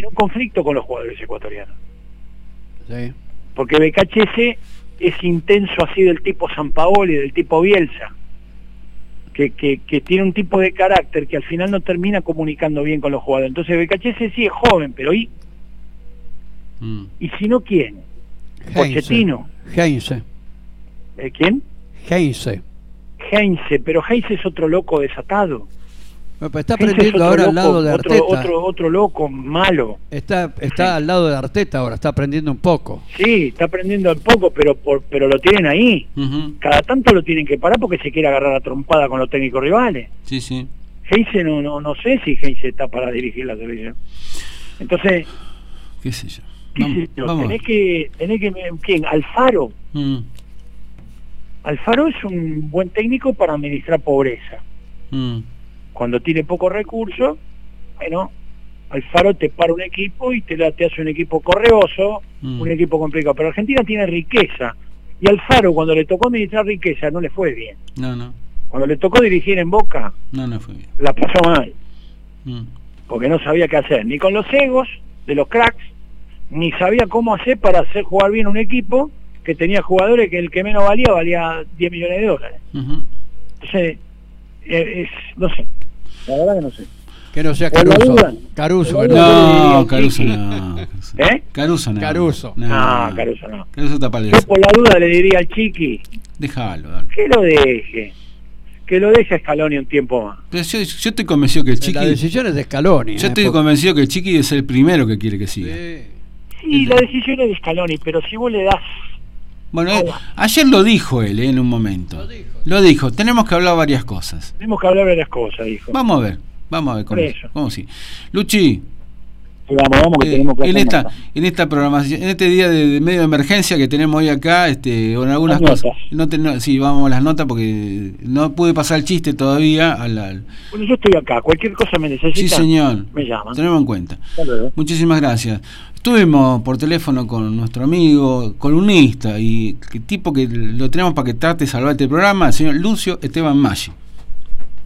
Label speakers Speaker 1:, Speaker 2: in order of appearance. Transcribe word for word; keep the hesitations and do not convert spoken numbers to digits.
Speaker 1: un conflicto con los jugadores ecuatorianos.
Speaker 2: Sí.
Speaker 1: Porque B K H S es intenso así del tipo Sampaoli, del tipo Bielsa, que, que, que tiene un tipo de carácter que al final no termina comunicando bien con los jugadores. Entonces B K H S sí es joven, pero ¿y? Mm. ¿Y si no quién? Pochettino.
Speaker 2: Heinze.
Speaker 1: ¿Eh, ¿Quién?
Speaker 2: Heinze.
Speaker 1: Heinze, pero Heinze es otro loco desatado.
Speaker 2: Bueno, pues está aprendiendo ahora
Speaker 1: loco,
Speaker 2: al lado de
Speaker 1: otro,
Speaker 2: Arteta.
Speaker 1: Otro, otro loco malo.
Speaker 2: Está, está sí. al lado de Arteta ahora, está aprendiendo un poco.
Speaker 1: Sí, está aprendiendo un poco, pero por, pero lo tienen ahí. Uh-huh. Cada tanto lo tienen que parar porque se quiere agarrar a trompada con los técnicos rivales.
Speaker 2: Sí, sí.
Speaker 1: Heinze no, no, no sé si Heinze está para dirigir la selección. Entonces,
Speaker 2: qué sé yo.
Speaker 1: ¿Qué vamos, sé yo? Vamos. Tenés que, tenés que, ¿quién? Alfaro. Mm. Alfaro es un buen técnico para administrar pobreza. Mm. Cuando tiene pocos recursos, bueno, Alfaro te para un equipo y te, la, te hace un equipo correoso, mm. un equipo complicado. Pero Argentina tiene riqueza. Y Alfaro, cuando le tocó administrar riqueza, no le fue bien.
Speaker 2: No, no.
Speaker 1: Cuando le tocó dirigir en Boca,
Speaker 2: no, no fue bien.
Speaker 1: La pasó mal. Mm. Porque no sabía qué hacer, ni con los egos de los cracks, ni sabía cómo hacer para hacer jugar bien un equipo que tenía jugadores que el que menos valía, valía diez millones de dólares. Uh-huh. Entonces, eh, es, no sé. La verdad que no sé.
Speaker 2: Que no sea Caruso. Caruso,
Speaker 3: no, Caruso no.
Speaker 1: ¿Eh?
Speaker 3: Caruso no.
Speaker 2: Caruso.
Speaker 1: No, no Caruso no.
Speaker 3: Caruso está para
Speaker 1: Yo por la duda le diría al Chiqui.
Speaker 3: Déjalo, dale.
Speaker 1: Que lo deje. Que lo deje a Scaloni un tiempo más.
Speaker 3: Pero yo, yo estoy convencido que el Chiqui...
Speaker 2: La decisión es de Scaloni.
Speaker 3: Yo
Speaker 2: eh,
Speaker 3: estoy
Speaker 2: porque...
Speaker 3: convencido que el Chiqui es el primero que quiere que siga.
Speaker 1: Sí, sí la decisión es de Scaloni, pero si vos le das...
Speaker 3: Bueno, eh, ayer lo dijo él eh, en un momento. Lo dijo. Lo dijo. Tenemos que hablar varias cosas.
Speaker 1: Tenemos que hablar varias cosas, dijo.
Speaker 3: Vamos a ver. Vamos a ver cómo, cómo sí. Luchi,
Speaker 1: sí, vamos, vamos, que
Speaker 3: eh,
Speaker 1: tenemos que
Speaker 3: en esta nota. en esta programación, en este día de, de medio de emergencia que tenemos hoy acá, este, con algunas las cosas. No te, no, sí, vamos a las notas porque no pude pasar el chiste todavía. Al, al...
Speaker 1: Bueno, yo estoy acá. Cualquier cosa me necesita.
Speaker 3: Sí, señor.
Speaker 1: Me llaman.
Speaker 3: Tenemos en cuenta. Muchísimas gracias. Estuvimos por teléfono con nuestro amigo columnista y que tipo que lo tenemos para que trate de salvar este programa, el señor Lucio Esteban Maggi.